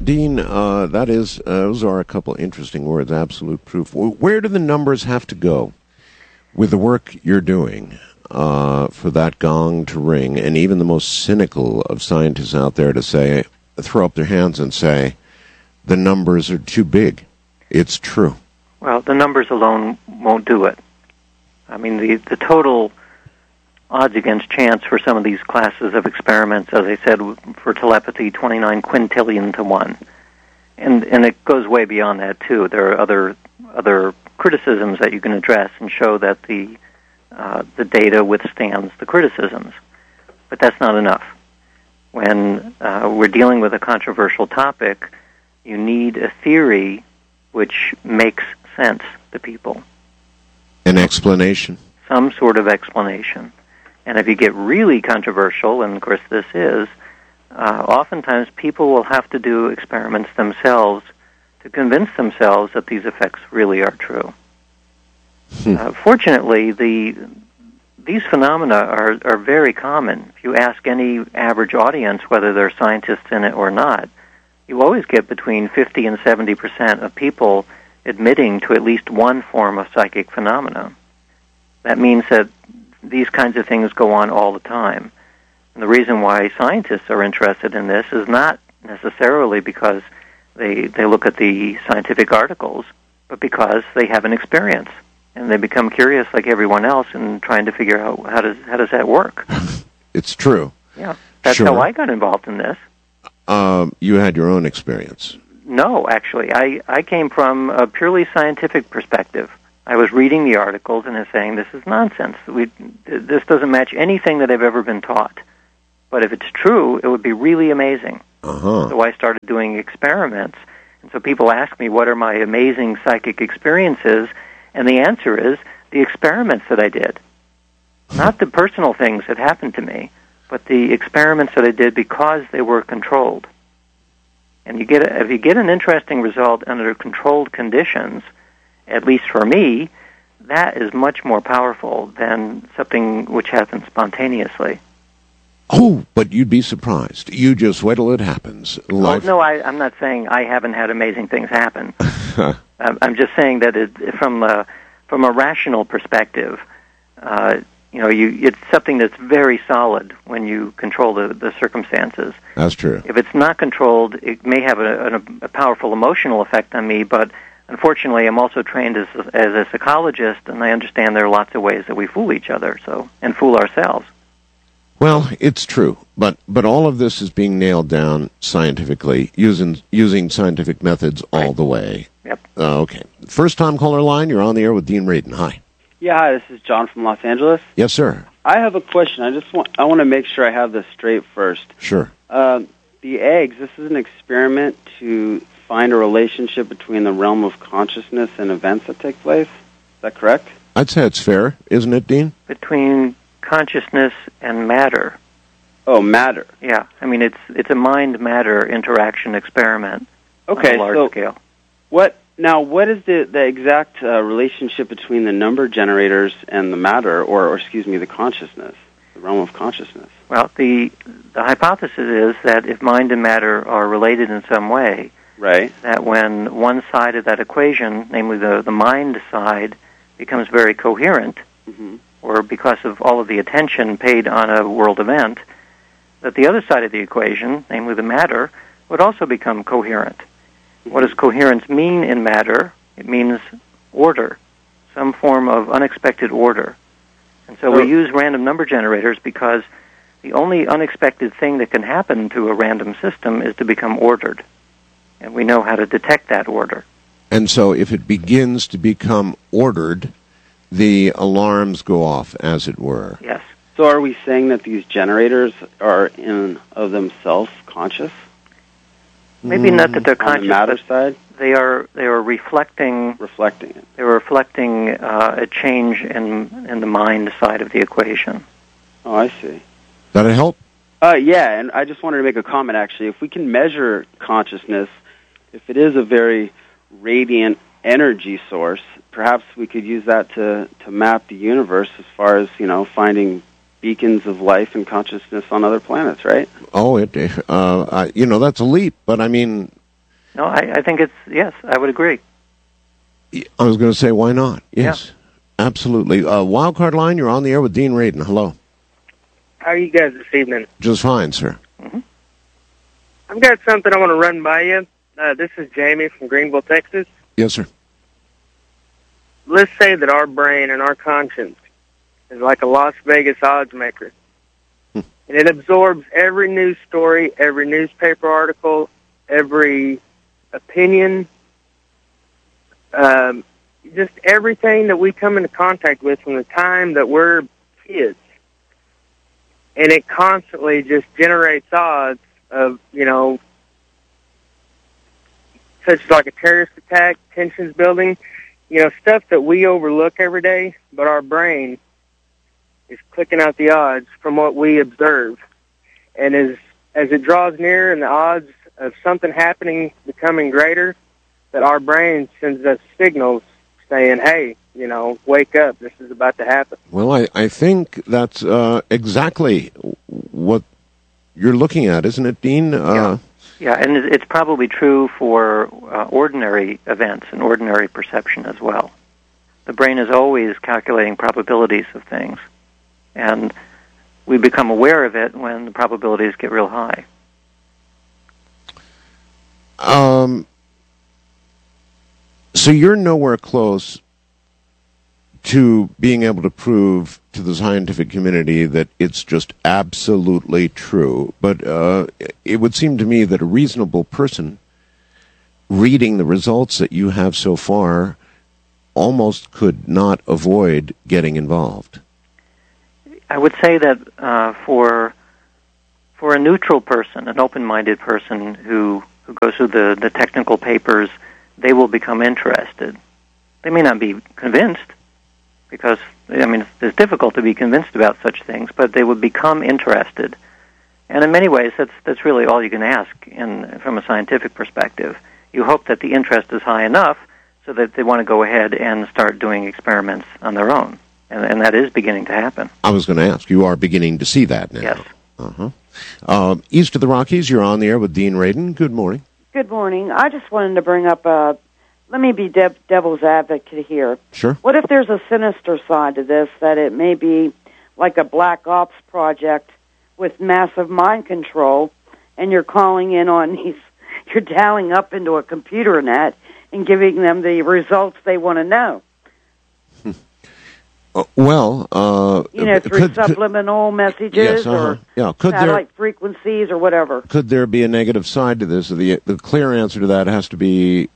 Dean, those are a couple interesting words, absolute proof. Where do the numbers have to go with the work you're doing for that gong to ring, and even the most cynical of scientists out there to throw up their hands and say, the numbers are too big? It's true. Well, the numbers alone won't do it. I mean, the total odds against chance for some of these classes of experiments, as I said, for telepathy, 29 quintillion to 1. And it goes way beyond that, too. There are other criticisms that you can address and show that the data withstands the criticisms. But that's not enough. When we're dealing with a controversial topic, you need a theory which makes sense to people. An explanation. Some sort of explanation. And if you get really controversial, and of course this is, oftentimes people will have to do experiments themselves to convince themselves that these effects really are true. Fortunately, these phenomena are very common. If you ask any average audience whether there are scientists in it or not, you always get between 50 and 70% of people admitting to at least one form of psychic phenomena. That means that these kinds of things go on all the time. And the reason why scientists are interested in this is not necessarily because they look at the scientific articles, but because they have an experience. And they become curious like everyone else and trying to figure out how does that work. It's true. Yeah. That's sure. how I got involved in this. You had your own experience. No, actually. I came from a purely scientific perspective. I was reading the articles and saying, this is nonsense. This doesn't match anything that I've ever been taught. But if it's true, it would be really amazing. So I started doing experiments. And so people ask me, what are my amazing psychic experiences? And the answer is the experiments that I did. Not the personal things that happened to me, but the experiments that I did because they were controlled. And if you get an interesting result under controlled conditions, at least for me, that is much more powerful than something which happens spontaneously. Oh, but you'd be surprised. You just wait till it happens. No, I'm not saying I haven't had amazing things happen. I'm just saying that from a rational perspective, it's something that's very solid when you control the circumstances. That's true. If it's not controlled, it may have a powerful emotional effect on me, but unfortunately, I'm also trained as a psychologist, and I understand there are lots of ways that we fool each other and fool ourselves. Well, it's true, but all of this is being nailed down scientifically, using scientific methods all the way. Yep. Okay. First-time caller line, you're on the air with Dean Radin. Hi. Yeah, hi, this is John from Los Angeles. Yes, sir. I have a question. I want to make sure I have this straight first. Sure. The eggs, this is an experiment to find a relationship between the realm of consciousness and events that take place. Is that correct? I'd say it's fair, isn't it, Dean? Between consciousness and matter. Oh, matter. Yeah. I mean, it's a mind-matter interaction experiment on a large scale. What is the exact relationship between the number generators and the matter, or the consciousness, the realm of consciousness? Well, the hypothesis is that if mind and matter are related in some way, right, that when one side of that equation, namely the mind side, becomes very coherent, or because of all of the attention paid on a world event, that the other side of the equation, namely the matter, would also become coherent. What does coherence mean in matter? It means order, some form of unexpected order. And so we use random number generators because the only unexpected thing that can happen to a random system is to become ordered. And we know how to detect that order. And so if it begins to become ordered, the alarms go off, as it were. Yes. So are we saying that these generators are in of themselves conscious? Maybe not that they're conscious. On the matter side? They are reflecting it. They're reflecting a change in the mind side of the equation. Oh, I see. That'll help? Yeah, and I just wanted to make a comment, actually. If we can measure consciousness, if it is a very radiant energy source, perhaps we could use that to map the universe as far as, finding beacons of life and consciousness on other planets, right? Oh, that's a leap, but I mean, No, I think it's, yes, I would agree. I was going to say, why not? Yes, absolutely. Wildcard line, you're on the air with Dean Radin. Hello. How are you guys this evening? Just fine, sir. Mm-hmm. I've got something I want to run by you. This is Jamie from Greenville, Texas. Yes, sir. Let's say that our brain and our conscience is like a Las Vegas odds maker. And it absorbs every news story, every newspaper article, every opinion, just everything that we come into contact with from the time that we're kids. And it constantly just generates odds of, such as like a terrorist attack, tensions building, stuff that we overlook every day, but our brain is clicking out the odds from what we observe. And as it draws near and the odds of something happening becoming greater, that our brain sends us signals saying, hey, wake up, this is about to happen. Well, I think that's exactly what you're looking at, isn't it, Dean? Yeah, and it's probably true for ordinary events and ordinary perception as well. The brain is always calculating probabilities of things, and we become aware of it when the probabilities get real high. So you're nowhere close to being able to prove to the scientific community that it's just absolutely true. But it would seem to me that a reasonable person reading the results that you have so far almost could not avoid getting involved. I would say that for a neutral person, an open-minded person who goes through the technical papers, they will become interested. They may not be convinced, because, it's difficult to be convinced about such things, but they would become interested. And in many ways, that's really all you can ask from a scientific perspective. You hope that the interest is high enough so that they want to go ahead and start doing experiments on their own. And that is beginning to happen. I was going to ask, you are beginning to see that now. Yes. Uh-huh. East of the Rockies, you're on the air with Dean Radin. Good morning. Good morning. I just wanted to bring up, let me be devil's advocate here. Sure. What if there's a sinister side to this, that it may be like a black ops project with massive mind control, and you're calling in on these, you're dialing up into a computer net and giving them the results they want to know? Through subliminal messages, or satellite frequencies or whatever. Could there be a negative side to this? The clear answer to that has to be,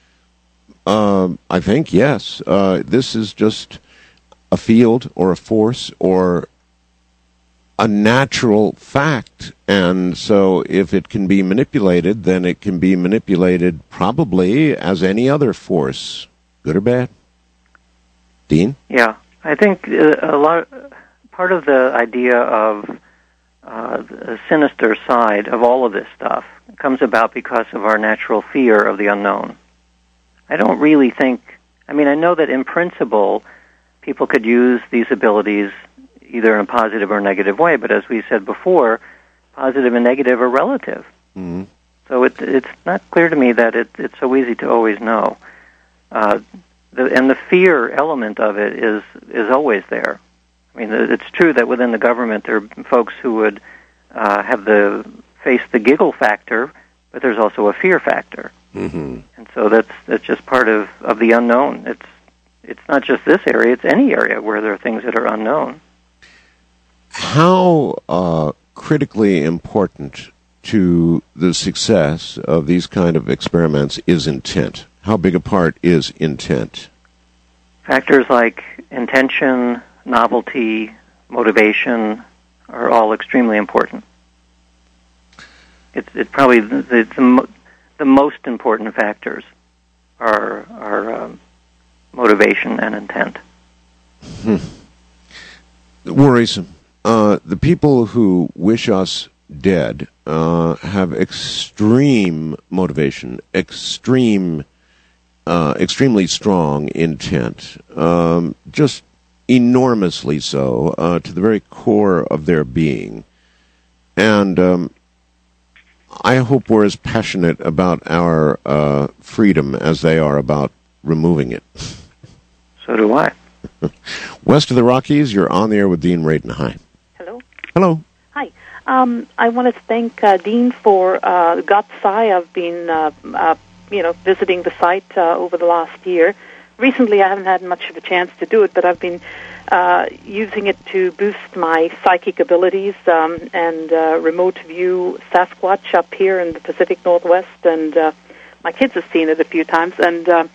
I think, yes. This is just a field or a force or a natural fact. And so if it can be manipulated, then it can be manipulated probably as any other force, good or bad. Dean? Yeah. I think part of the idea of the sinister side of all of this stuff comes about because of our natural fear of the unknown. I don't really think, I know that in principle people could use these abilities either in a positive or negative way, but as we said before, positive and negative are relative. Mm-hmm. So it's not clear to me that it's so easy to always know. And the fear element of it is always there. It's true that within the government there are folks who would face the giggle factor, but there's also a fear factor. Mm-hmm. And so that's just part of the unknown. It's not just this area; it's any area where there are things that are unknown. How critically important to the success of these kind of experiments is intent? How big a part is intent? Factors like intention, novelty, motivation are all extremely important. It's probably the most important factors are motivation and intent. Worrisome. The people who wish us dead have extreme motivation, extremely strong intent, just enormously so, to the very core of their being. And I hope we're as passionate about our freedom as they are about removing it. So do I. West of the Rockies, you're on the air with Dean Radin. Hi. Hello. Hello. Hi. I want to thank Dean for GotSci. I've been, visiting the site over the last year. Recently, I haven't had much of a chance to do it, but I've been using it to boost my psychic abilities and remote view Sasquatch up here in the Pacific Northwest. And my kids have seen it a few times. And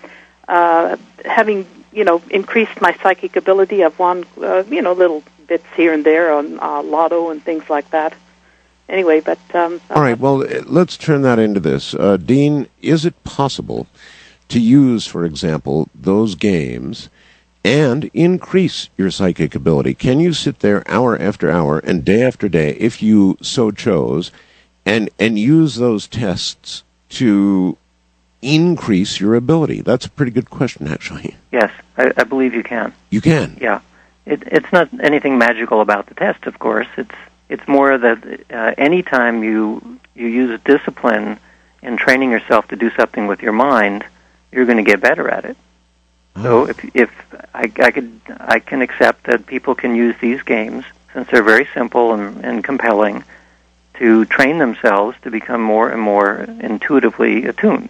having, increased my psychic ability, I've won, little bits here and there on lotto and things like that. Anyway, but... all right, well, let's turn that into this. Dean, is it possible to use, for example, those games and increase your psychic ability? Can you sit there hour after hour and day after day, if you so chose, and use those tests to increase your ability? That's a pretty good question, actually. Yes, I believe you can. You can? Yeah. It's not anything magical about the test, of course. It's more that any time you use discipline in training yourself to do something with your mind, you're going to get better at it. So if I can accept that people can use these games, since they're very simple and compelling, to train themselves to become more and more intuitively attuned.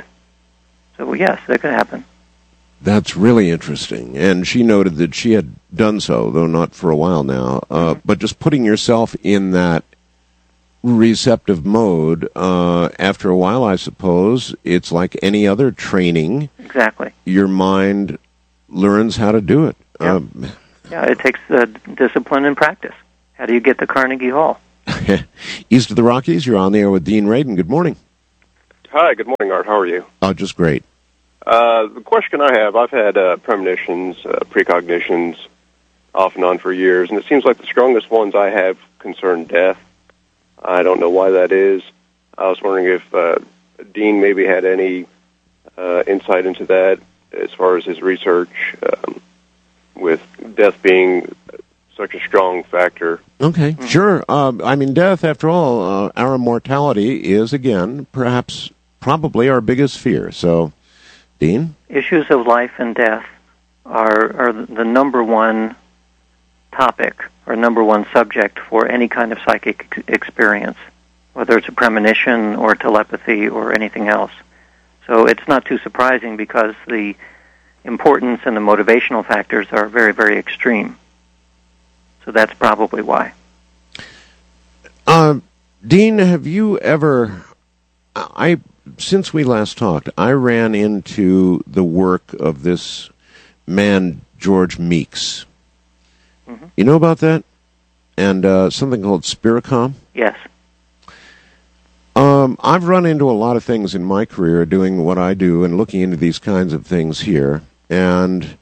So yes, that could happen. That's really interesting. And she noted that she had done so, though not for a while now. But just putting yourself in that receptive mode, after a while, I suppose, it's like any other training. Exactly. Your mind learns how to do it. Yeah, it takes discipline and practice. How do you get to Carnegie Hall? East of the Rockies, you're on the air with Dean Radin. Good morning. Hi, good morning, Art. How are you? Oh, just great. The question I have, I've had premonitions, precognitions off and on for years, and it seems like the strongest ones I have concern death. I don't know why that is. I was wondering if Dean maybe had any insight into that as far as his research with death being such a strong factor. Okay, sure. Death, after all, our mortality is, again, probably our biggest fear. So, Dean? Issues of life and death are the number one topic or number one subject for any kind of psychic experience, whether it's a premonition or telepathy or anything else. So it's not too surprising because the importance and the motivational factors are very, very extreme. So that's probably why. Dean, have you ever... Since we last talked, I ran into the work of this man, George Meeks. Mm-hmm. You know about that? And something called Spiricom? Yes. I've run into a lot of things in my career doing what I do and looking into these kinds of things here. And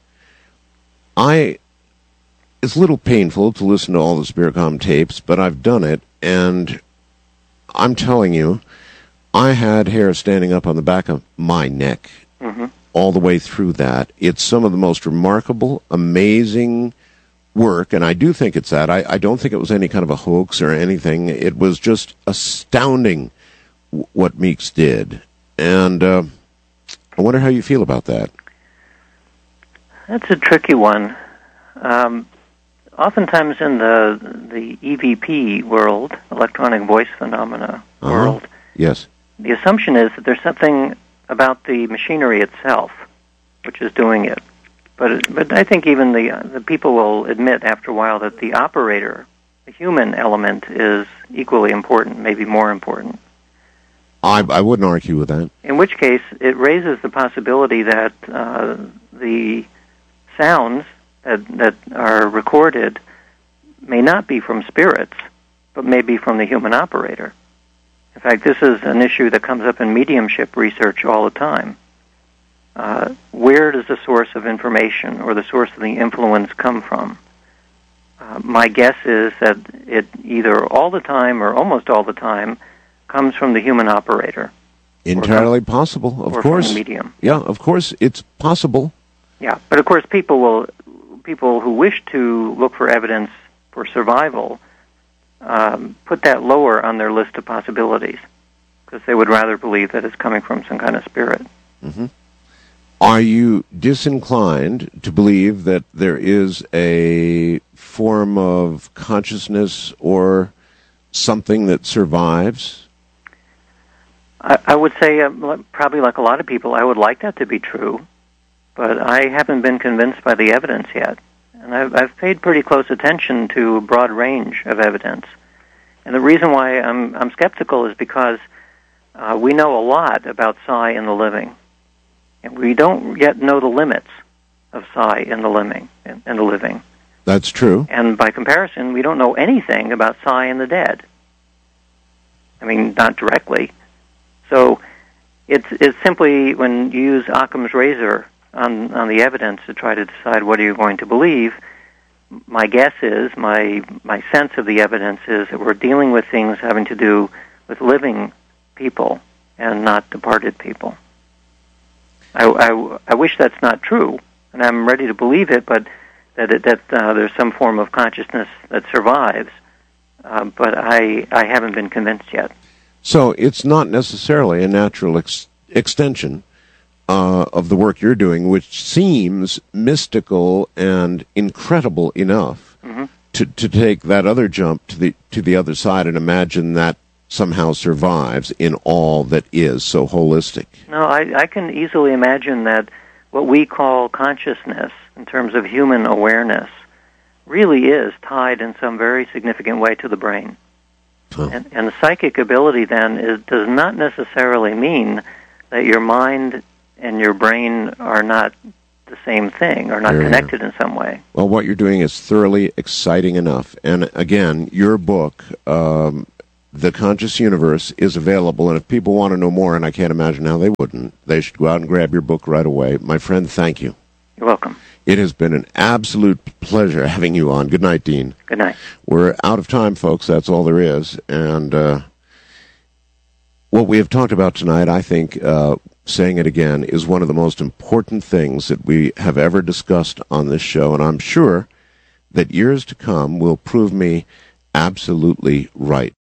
it's a little painful to listen to all the Spiricom tapes, but I've done it. And I'm telling you, I had hair standing up on the back of my neck all the way through that. It's some of the most remarkable, amazing work, and I do think it's that. I don't think it was any kind of a hoax or anything. It was just astounding what Meeks did. And I wonder how you feel about that. That's a tricky one. Oftentimes in the EVP world, electronic voice phenomena world, yes, the assumption is that there's something about the machinery itself which is doing it. But I think even the people will admit after a while that the operator, the human element, is equally important, maybe more important. I wouldn't argue with that. In which case, it raises the possibility that the sounds that are recorded may not be from spirits, but may be from the human operator. In fact, this is an issue that comes up in mediumship research all the time. Where does the source of information or the source of the influence come from? My guess is that it either all the time or almost all the time comes from the human operator. Entirely possible, of course. From the medium. Yeah, of course, it's possible. Yeah, but of course people who wish to look for evidence for survival put that lower on their list of possibilities. because they would rather believe that it's coming from some kind of spirit. Mm-hmm. Are you disinclined to believe that there is a form of consciousness or something that survives? I would say, probably like a lot of people, I would like that to be true, but I haven't been convinced by the evidence yet. And I've paid pretty close attention to a broad range of evidence. And the reason why I'm skeptical is because we know a lot about psi in the living, and we don't yet know the limits of psi in the living. That's true. And by comparison, we don't know anything about psi in the dead. I mean, not directly. So it's simply when you use Occam's razor on the evidence to try to decide what are you going to believe, my guess is, my sense of the evidence is that we're dealing with things having to do with living people and not departed people. I wish that's not true, and I'm ready to believe it, but that there's some form of consciousness that survives, but I haven't been convinced yet. So it's not necessarily a natural extension of the work you're doing, which seems mystical and incredible enough to take that other jump to the other side and imagine that somehow survives in all that is so holistic. No, I can easily imagine that what we call consciousness in terms of human awareness really is tied in some very significant way to the brain. Oh. And the psychic ability then does not necessarily mean that your mind and your brain are not the same thing, or not connected in some way. Well, what you're doing is thoroughly exciting enough. And again, your book, The Conscious Universe, is available. And if people want to know more, and I can't imagine how they wouldn't, they should go out and grab your book right away. My friend, thank you. You're welcome. It has been an absolute pleasure having you on. Good night, Dean. Good night. We're out of time, folks. That's all there is. And what we have talked about tonight, I think, saying it again, is one of the most important things that we have ever discussed on this show. And I'm sure that years to come will prove me absolutely right.